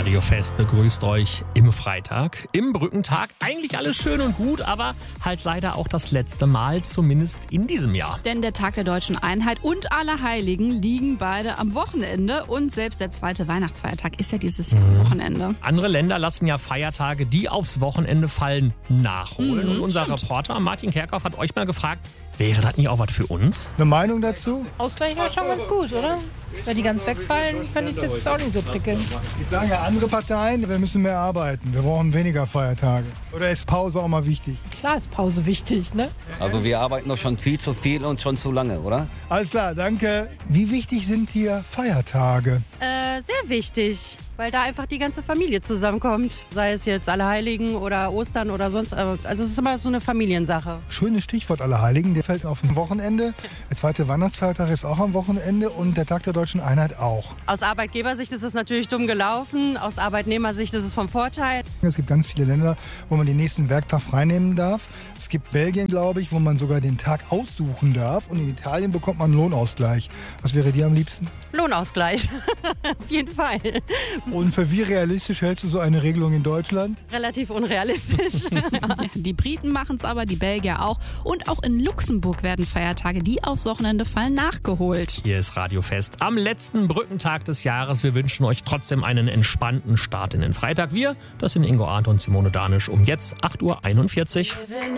Radiofest begrüßt euch im Freitag, im Brückentag. Eigentlich alles schön und gut, aber halt leider auch das letzte Mal, zumindest in diesem Jahr. Denn der Tag der Deutschen Einheit und Allerheiligen liegen beide am Wochenende. Und selbst der zweite Weihnachtsfeiertag ist ja dieses Jahr am Wochenende. Andere Länder lassen ja Feiertage, die aufs Wochenende fallen, nachholen. Und unser Reporter Martin Kerkhoff hat euch mal gefragt, wäre das nicht auch was für uns? Eine Meinung dazu? Ausgleich war schon ganz gut, oder? Wenn die ganz wegfallen, fände ich es jetzt auch nicht so prickelnd. Jetzt sagen ja andere Parteien, wir müssen mehr arbeiten. Wir brauchen weniger Feiertage. Oder ist Pause auch mal wichtig? Klar ist Pause wichtig, ne? Also wir arbeiten doch schon viel zu viel und schon zu lange, oder? Alles klar, danke. Wie wichtig sind hier Feiertage? Sehr wichtig, weil da einfach die ganze Familie zusammenkommt. Sei es jetzt Allerheiligen oder Ostern oder sonst. Also es ist immer so eine Familiensache. Schönes Stichwort Allerheiligen, der fällt auf ein Wochenende. Der zweite Weihnachtsfeiertag ist auch am Wochenende und der Tag der Deutschen Einheit auch. Aus Arbeitgebersicht ist es natürlich dumm gelaufen, aus Arbeitnehmersicht ist es vom Vorteil. Es gibt ganz viele Länder, wo man den nächsten Werktag freinehmen darf. Es gibt Belgien, glaube ich, wo man sogar den Tag aussuchen darf. Und in Italien bekommt man einen Lohnausgleich. Was wäre dir am liebsten? Lohnausgleich, auf jeden Fall. Und für wie realistisch hältst du so eine Regelung in Deutschland? Relativ unrealistisch. Die Briten machen es aber, die Belgier auch. Und auch in Luxemburg werden Feiertage, die aufs Wochenende fallen, nachgeholt. Hier ist Radiofest am letzten Brückentag des Jahres. Wir wünschen euch trotzdem einen entspannten Start in den Freitag. Wir, das sind Ingo Arndt und Simone Danisch um jetzt 8.41 Uhr.